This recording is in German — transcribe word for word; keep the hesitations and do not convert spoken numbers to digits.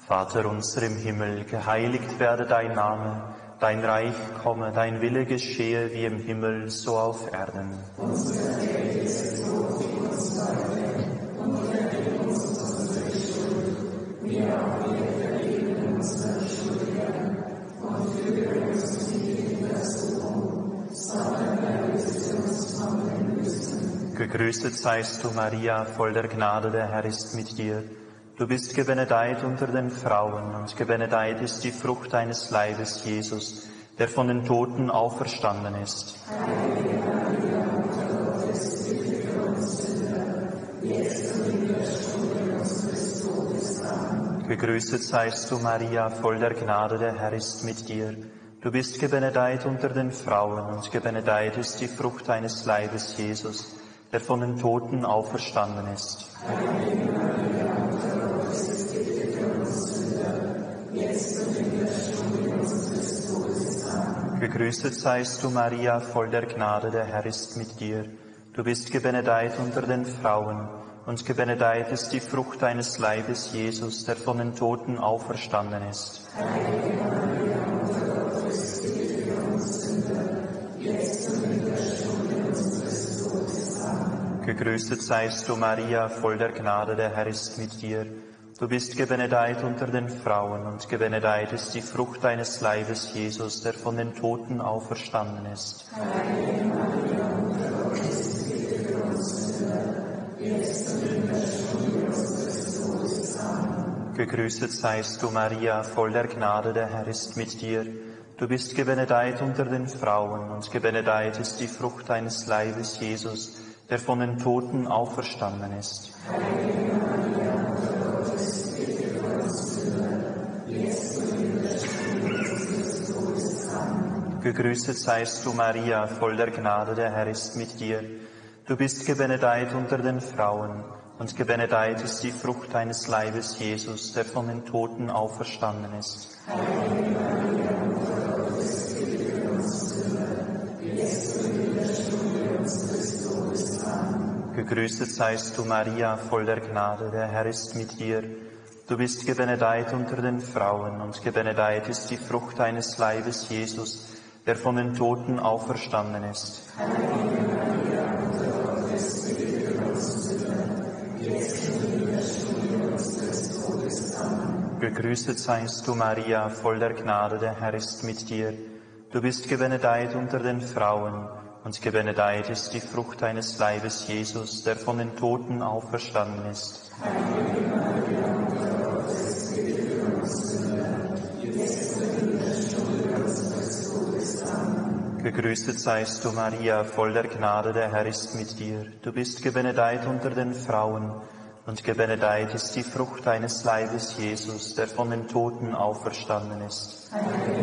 Vater unser im Himmel, geheiligt werde dein Name, dein Reich komme, dein Wille geschehe wie im Himmel, so auf Erden. Unser tägliches Brot gib uns heute und vergib uns unsere Schuld, wie auch wir vergeben unseren Schuldigern. Und führe uns nicht in Versuchung, sondern erlöse uns von dem Bösen. Gegrüßet seist du, Maria, voll der Gnade, der Herr ist mit dir. Du bist gebenedeit unter den Frauen, und gebenedeit ist die Frucht deines Leibes, Jesus, der von den Toten auferstanden ist. Heilige Maria, Mutter Gottes, bitte für uns Sünder, jetzt und in der Stunde unseres Todes. Amen. Gegrüßet seist du, Maria, voll der Gnade, der Herr ist mit dir. Du bist gebenedeit unter den Frauen, und gebenedeit ist die Frucht deines Leibes, Jesus, der von den Toten auferstanden ist. Heilige Maria, Mutter Gottes, bitte für uns Sünder, jetzt und in der Stunde unseres Todes. Amen. Gegrüßet seist du, Maria, voll der Gnade, der Herr ist mit dir. Du bist gebenedeit unter den Frauen, und gebenedeit ist die Frucht deines Leibes, Jesus, der von den Toten auferstanden ist. Heilige Maria, Mutter Gottes, bitte für uns Sünder, jetzt und in der Stunde unseres Todes. Amen. Gegrüßet seist du, Maria, voll der Gnade, der Herr ist mit dir. Du bist gebenedeit unter den Frauen, und gebenedeit ist die Frucht deines Leibes, Jesus, der von den Toten auferstanden ist. Heilige Maria, Mutter Gottes, bitte für uns Sünder, jetzt und in der Stunde unseres Todes. Amen. Gegrüßet seist du, Maria, voll der Gnade, der Herr ist mit dir. Du bist gebenedeit unter den Frauen, und gebenedeit ist die Frucht deines Leibes, Jesus, der von den Toten auferstanden ist. Heilige Maria, Mutter Gottes, bitte für uns Sünder, jetzt und in der Stunde unseres Todes. Amen. Gegrüßet seist du, Maria, voll der Gnade, der Herr ist mit dir. Du bist gebenedeit unter den Frauen, und gebenedeit ist die Frucht deines Leibes, Jesus, der von den Toten auferstanden ist. Heilige Maria, Mutter Gottes, bitte für uns Sünder, jetzt und in der Stunde unseres Todes. Amen. Gegrüßet seist du, Maria, voll der Gnade, der Herr ist mit dir. Du bist gebenedeit unter den Frauen, und gebenedeit ist die Frucht deines Leibes, Jesus, der von den Toten auferstanden ist. Heilige Maria, Mutter Gottes, bitte für uns Sünder, jetzt und in der Stunde unseres Todes. Amen. Gegrüßet seist du, Maria, voll der Gnade, der Herr ist mit dir. Du bist gebenedeit unter den Frauen, und gebenedeit ist die Frucht deines Leibes, Jesus, der von den Toten auferstanden ist. Heilige Maria, Mutter Gottes, bitte für uns Sünder, jetzt und in der Stunde unseres Todes. Amen. Gegrüßet seist du, Maria, voll der Gnade, der Herr ist mit dir. Du bist gebenedeit unter den Frauen, und gebenedeit ist die Frucht deines Leibes, Jesus, der von den Toten auferstanden ist. Heilige